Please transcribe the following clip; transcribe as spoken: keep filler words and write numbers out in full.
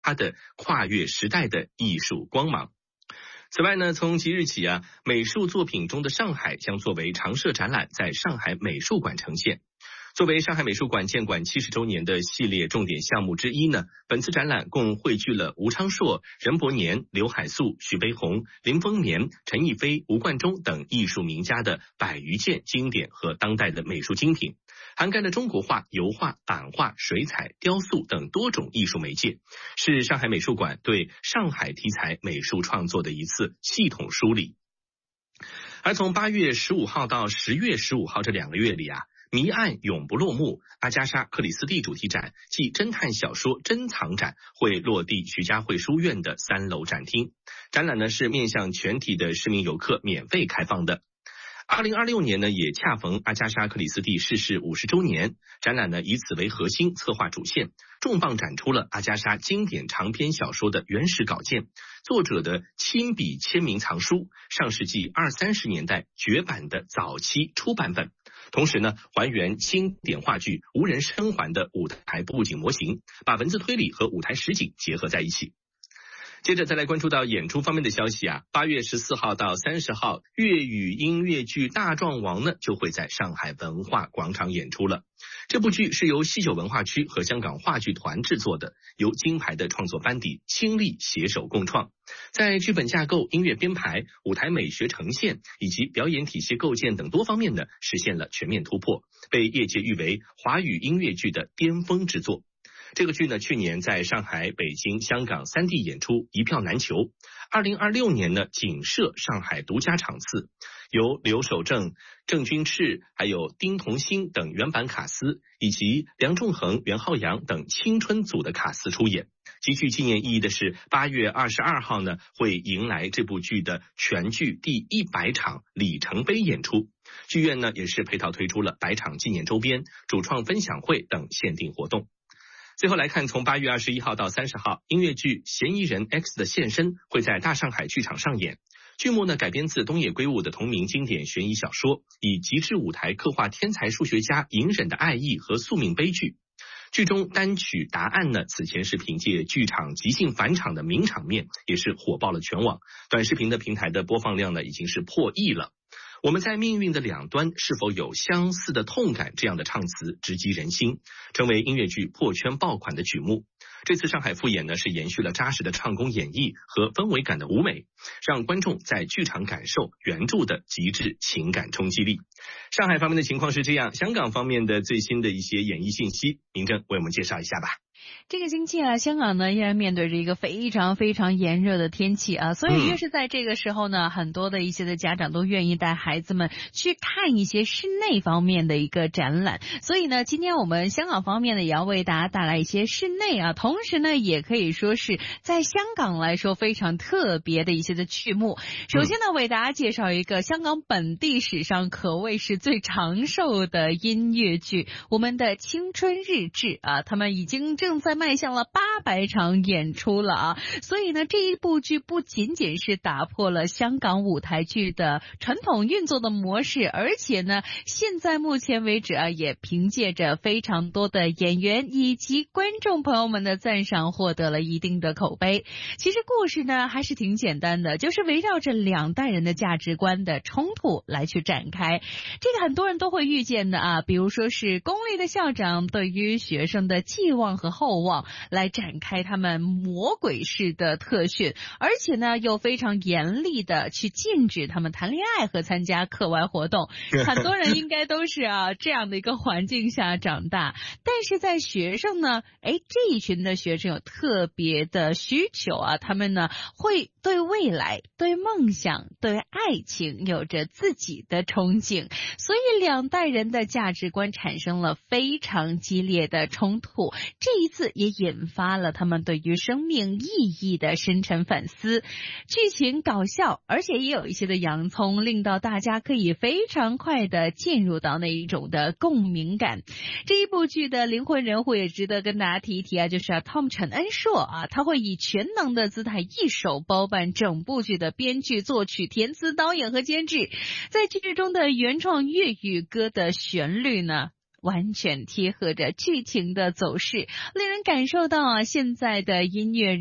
它的跨越时代的艺术光芒。此外呢，从即日起啊，美术作品中的上海将作为常设展览在上海美术馆呈现。作为上海美术馆建馆七十周年的系列重点项目之一呢，本次展览共汇聚了吴昌硕、任伯年、刘海粟、徐悲鸿、林风眠、陈逸飞、吴冠中等艺术名家的百余件经典和当代的美术精品，涵盖了中国画、油画、版画、水彩、雕塑等多种艺术媒介，是上海美术馆对上海题材美术创作的一次系统梳理。而从八月十五号到十月十五号这两个月里啊，谜案永不落幕，阿加莎·克里斯蒂主题展暨侦探小说珍藏展会落地徐家汇书院的三楼展厅。展览呢是面向全体的市民游客免费开放的。二零二六年呢，也恰逢阿加莎·克里斯蒂逝世五十周年，展览呢以此为核心策划主线，重磅展出了阿加莎经典长篇小说的原始稿件、作者的亲笔签名藏书、上世纪二三十年代绝版的早期出版本，同时呢，还原经典话剧《无人生还》的舞台布景模型，把文字推理和舞台实景结合在一起。接着再来关注到演出方面的消息啊，八月十四号到三十号，粤语音乐剧《大壮王》呢就会在上海文化广场演出了。这部剧是由西九文化区和香港话剧团制作的，由金牌的创作班底倾力携手共创，在剧本架构、音乐编排、舞台美学呈现以及表演体系构建等多方面呢，实现了全面突破，被业界誉为华语音乐剧的巅峰之作。这个剧呢，去年在上海、北京、香港三地演出一票难求。二零二六年呢，仅设上海独家场次，由刘守正、郑君炽还有丁彤欣等原版卡司，以及梁仲恒、袁浩洋等青春组的卡司出演。极具纪念意义的是，八月二十二号呢，会迎来这部剧的全剧第一百场里程碑演出。剧院呢，也是配套推出了百场纪念周边、主创分享会等限定活动。最后来看，从八月二十一号到三十号，音乐剧《嫌疑人 X 的现身》会在大上海剧场上演。剧目呢改编自东野圭吾的同名经典悬疑小说，以极致舞台刻画天才数学家隐忍的爱意和宿命悲剧。剧中单曲答案呢，此前是凭借剧场即兴返场的名场面，也是火爆了全网。短视频的平台的播放量呢，已经是破亿了。我们在命运的两端是否有相似的痛感，这样的唱词直击人心，成为音乐剧破圈爆款的曲目。这次上海复演呢，是延续了扎实的唱功演绎和氛围感的舞美，让观众在剧场感受原著的极致情感冲击力。上海方面的情况是这样，香港方面的最新的一些演艺信息，明正为我们介绍一下吧。 这个星期啊，香港呢依然面对着一个非常非常炎热的天气啊，所以越是在这个时候呢，嗯、很多的一些的家长都愿意带孩子们去看一些室内方面的一个展览。所以呢，今天我们香港方面呢也要为大家带来一些室内啊，同时呢也可以说是在香港来说非常特别的一些的剧目。首先呢，嗯、为大家介绍一个香港本地史上可谓是最长寿的音乐剧，我们的青春日志啊，他们已经正在迈向了八百场演出了啊！所以呢，这一部剧不仅仅是打破了香港舞台剧的传统运作的模式，而且呢，现在目前为止啊，也凭借着非常多的演员以及观众朋友们的赞赏，获得了一定的口碑。其实故事呢还是挺简单的，就是围绕着两代人的价值观的冲突来去展开。这个很多人都会遇见的啊，比如说是公立的校长对于学生的寄望和厚望，来展开他们魔鬼式的特训，而且呢又非常严厉的去禁止他们谈恋爱和参加课外活动。很多人应该都是啊这样的一个环境下长大，但是在学生呢，哎，这一群的学生有特别的需求啊，他们呢会对未来、对梦想、对爱情有着自己的憧憬，所以两代人的价值观产生了非常激烈的冲突。这一次也引发了他们对于生命意义的深沉反思。剧情搞笑，而且也有一些的洋葱，令到大家可以非常快的进入到那一种的共鸣感。这一部剧的灵魂人物也值得跟大家提一提啊，就是啊 Tom 陈恩硕啊，他会以全能的姿态一手包办整部剧的编剧、作曲、填词、导演和监制。在剧中的原创粤语歌的旋律呢， 完全贴合着剧情的走势，令人感受到啊现在的音乐